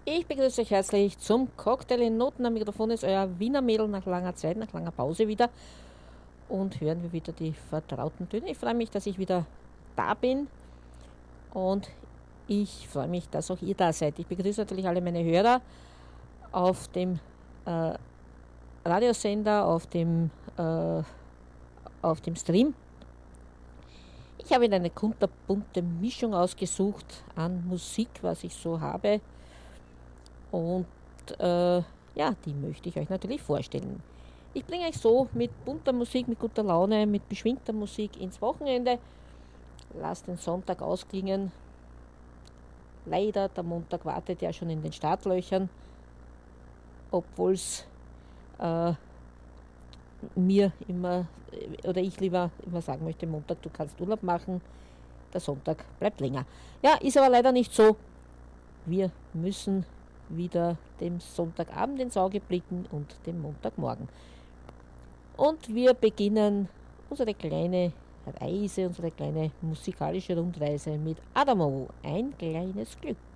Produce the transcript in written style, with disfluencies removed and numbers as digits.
Ich begrüße euch herzlich zum Cocktail in Noten. Am Mikrofon ist euer Wiener Mädel nach langer Zeit, nach langer Pause wieder. Und hören wir wieder die vertrauten Töne. Ich freue mich, dass ich wieder da bin. Und ich freue mich, dass auch ihr da seid. Ich begrüße natürlich alle meine Hörer auf dem Radiosender, auf dem Stream. Ich habe Ihnen eine kunterbunte Mischung ausgesucht an Musik, was ich so habe. Und ja, die möchte ich euch natürlich vorstellen. Ich bringe euch so mit bunter Musik, mit guter Laune, mit beschwingter Musik ins Wochenende. Lasst den Sonntag ausklingen. Leider, der Montag wartet ja schon in den Startlöchern, obwohl es mir immer, oder ich lieber immer sagen möchte, Montag, du kannst Urlaub machen, der Sonntag bleibt länger. Ja, ist aber leider nicht so. Wir müssen wieder dem Sonntagabend ins Auge blicken und dem Montagmorgen. Und wir beginnen unsere kleine Reise, unsere kleine musikalische Rundreise mit Adamo, ein kleines Glück.